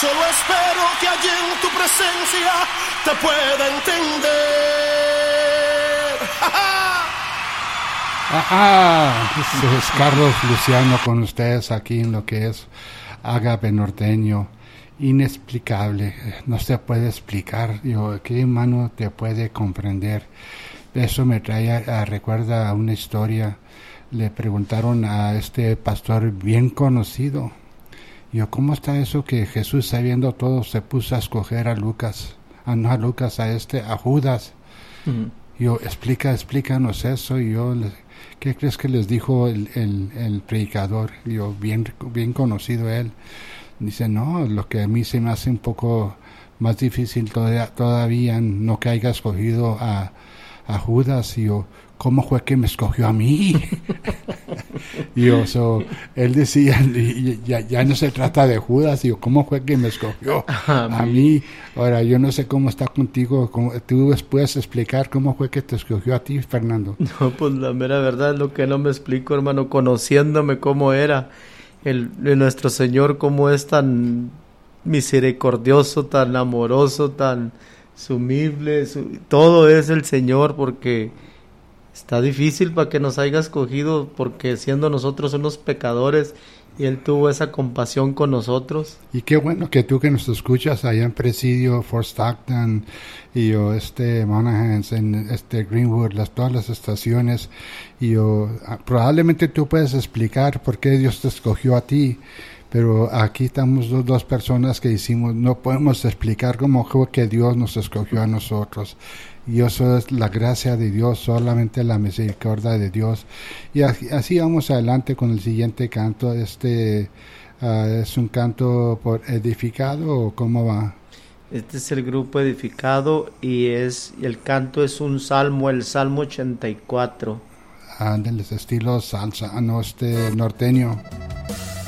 Solo espero que allí en tu presencia te pueda entender. Este es Carlos Luciano con ustedes aquí en lo que es Ágape Norteño. Inexplicable, no se puede explicar. ¿Qué humano te puede comprender? Eso me trae recuerda a una historia. Le preguntaron a este pastor bien conocido, ¿cómo está eso que Jesús, sabiendo todo, se puso a escoger a Judas? Uh-huh. Explícanos eso. ¿Qué crees que les dijo el predicador? Bien conocido él. Dice, no, lo que a mí se me hace un poco más difícil todavía no que haya escogido a Judas. ¿Cómo fue que me escogió a mí? Él decía, ya no se trata de Judas. ¿Cómo fue que me escogió a mí? Ahora, yo no sé cómo está contigo. ¿Tú puedes explicar cómo fue que te escogió a ti, Fernando? No, pues la mera verdad es lo que no me explico, hermano, conociéndome cómo era nuestro Señor, cómo es tan misericordioso, tan amoroso, tan sumible, todo es el Señor, porque está difícil para que nos haya escogido, porque siendo nosotros unos pecadores, y Él tuvo esa compasión con nosotros. Y qué bueno que tú que nos escuchas allá en Presidio, Fort Stockton, y Monahans, en Greenwood, todas las estaciones, probablemente tú puedes explicar por qué Dios te escogió a ti. Pero aquí estamos dos personas que decimos, no podemos explicar cómo fue que Dios nos escogió a nosotros. Y eso es la gracia de Dios, solamente la misericordia de Dios. Y así vamos adelante con el siguiente canto. ¿Es un canto por Edificado o cómo va? Este es el grupo Edificado y el canto es un salmo, el Salmo 84. Del estilo salsa, norteño.